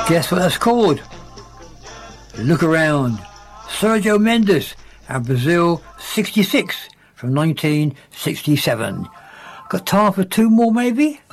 Guess what that's called? Look Around. Sergio Mendes and Brazil 66 from 1967. Got time for two more maybe?